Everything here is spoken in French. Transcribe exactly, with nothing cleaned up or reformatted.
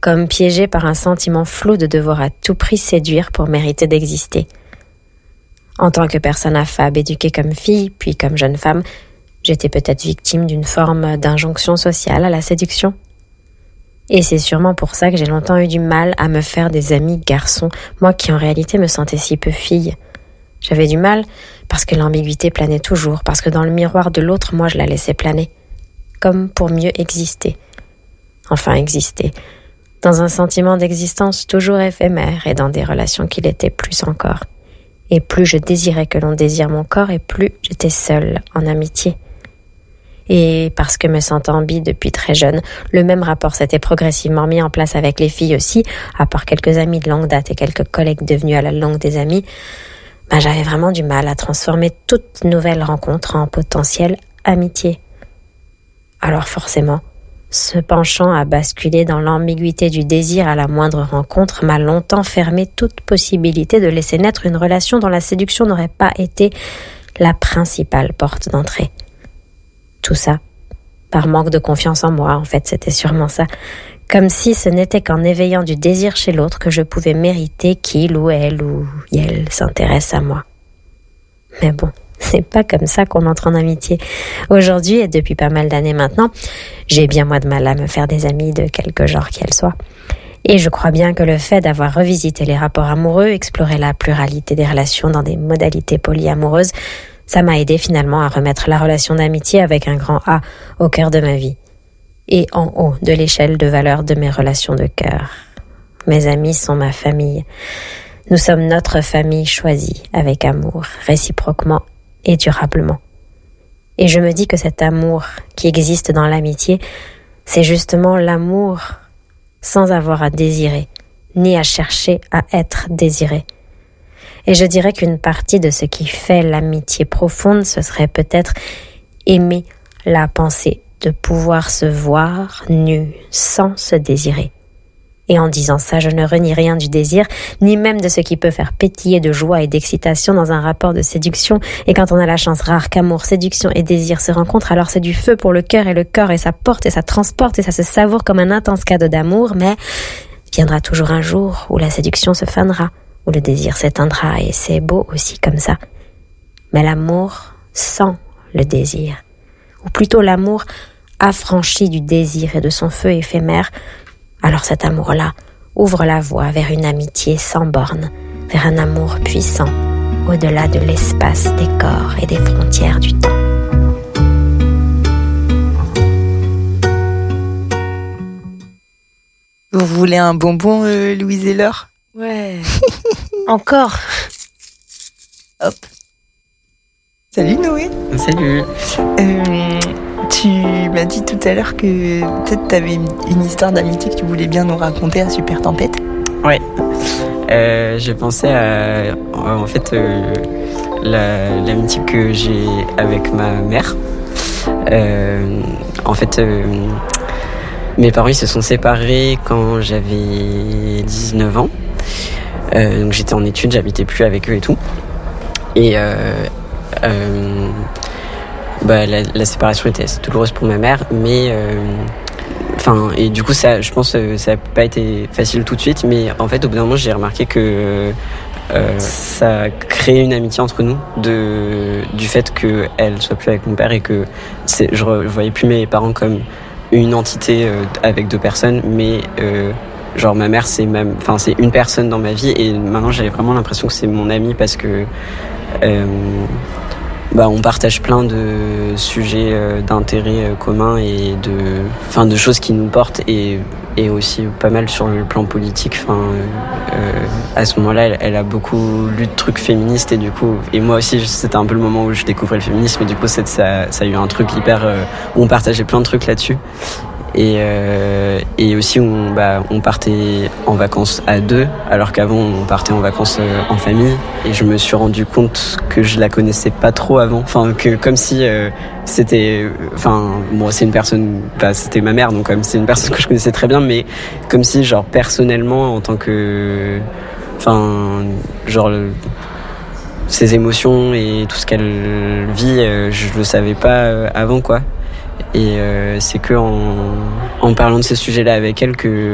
comme piégée par un sentiment flou de devoir à tout prix séduire pour mériter d'exister. En tant que personne affable, éduquée comme fille, puis comme jeune femme, j'étais peut-être victime d'une forme d'injonction sociale à la séduction. Et c'est sûrement pour ça que j'ai longtemps eu du mal à me faire des amis garçons, moi qui en réalité me sentais si peu fille. J'avais du mal parce que l'ambiguïté planait toujours, parce que dans le miroir de l'autre, moi je la laissais planer, comme pour mieux exister. Enfin exister, dans un sentiment d'existence toujours éphémère et dans des relations qui l'étaient plus encore. Et plus je désirais que l'on désire mon corps, et plus j'étais seule en amitié. Et parce que me sentant bi depuis très jeune, le même rapport s'était progressivement mis en place avec les filles aussi, à part quelques amis de longue date et quelques collègues devenus à la longue des amis, ben j'avais vraiment du mal à transformer toute nouvelle rencontre en potentielle amitié. Alors forcément, ce penchant à basculer dans l'ambiguïté du désir à la moindre rencontre m'a longtemps fermé toute possibilité de laisser naître une relation dont la séduction n'aurait pas été la principale porte d'entrée. Tout ça, par manque de confiance en moi, en fait, c'était sûrement ça. Comme si ce n'était qu'en éveillant du désir chez l'autre que je pouvais mériter qu'il ou elle ou elle s'intéresse à moi. Mais bon, c'est pas comme ça qu'on entre en amitié. Aujourd'hui, et depuis pas mal d'années maintenant, j'ai bien moins de mal à me faire des amis de quelque genre qu'elles soient. Et je crois bien que le fait d'avoir revisité les rapports amoureux, exploré la pluralité des relations dans des modalités polyamoureuses, ça m'a aidé finalement à remettre la relation d'amitié avec un grand A au cœur de ma vie. Et en haut de l'échelle de valeur de mes relations de cœur. Mes amis sont ma famille. Nous sommes notre famille choisie avec amour, réciproquement et durablement. Et je me dis que cet amour qui existe dans l'amitié, c'est justement l'amour sans avoir à désirer, ni à chercher à être désiré. Et je dirais qu'une partie de ce qui fait l'amitié profonde, ce serait peut-être aimer la pensée de pouvoir se voir nu sans se désirer. Et en disant ça, je ne renie rien du désir, ni même de ce qui peut faire pétiller de joie et d'excitation dans un rapport de séduction. Et quand on a la chance rare qu'amour, séduction et désir se rencontrent, alors c'est du feu pour le cœur et le corps, et ça porte et ça transporte et ça se savoure comme un intense cadeau d'amour. Mais viendra toujours un jour où la séduction se fanera, où le désir s'éteindra, et c'est beau aussi comme ça. Mais l'amour sans le désir, ou plutôt l'amour affranchi du désir et de son feu éphémère, alors cet amour-là ouvre la voie vers une amitié sans bornes, vers un amour puissant, au-delà de l'espace des corps et des frontières du temps. Vous voulez un bonbon, euh, Louise et Laure ? Ouais. Encore. Hop. Salut Noé. Salut. Euh, tu m'as dit tout à l'heure que peut-être tu avais une, une histoire d'amitié que tu voulais bien nous raconter à Super Tempête. Ouais. Euh, j'ai pensé à, en fait, euh, la, l'amitié que j'ai avec ma mère. Euh, en fait, euh, mes parents ils se sont séparés quand j'avais dix-neuf ans. Euh, donc j'étais en études, j'habitais plus avec eux et tout. Et euh, euh, bah, la, la séparation était assez douloureuse pour ma mère, mais enfin euh, et du coup ça, je pense que ça n'a pas été facile tout de suite, mais en fait au bout d'un moment j'ai remarqué que euh, ça a créé une amitié entre nous, de du fait qu'elle soit plus avec mon père et que c'est, je, re, je voyais plus mes parents comme une entité euh, avec deux personnes, mais euh, genre ma mère c'est même, enfin c'est une personne dans ma vie, et maintenant j'ai vraiment l'impression que c'est mon amie parce que euh, bah on partage plein de sujets euh, d'intérêt euh, commun et de, enfin de choses qui nous portent, et et aussi pas mal sur le plan politique. Enfin euh, à ce moment-là elle, elle a beaucoup lu de trucs féministes, et du coup et moi aussi c'était un peu le moment où je découvrais le féminisme, et du coup ça ça, ça a eu un truc hyper euh, où on partageait plein de trucs là-dessus. Et, euh, et aussi où on, bah, on partait en vacances à deux, alors qu'avant on partait en vacances euh, en famille. Et je me suis rendu compte que je la connaissais pas trop avant, enfin que comme si euh, c'était, enfin bon c'est une personne, bah, c'était ma mère, donc comme c'est une personne que je connaissais très bien, mais comme si genre personnellement en tant que, enfin genre le, ses émotions et tout ce qu'elle vit, euh, je le savais pas euh, avant quoi. Et euh, c'est que en, en parlant de ces sujets-là avec elle que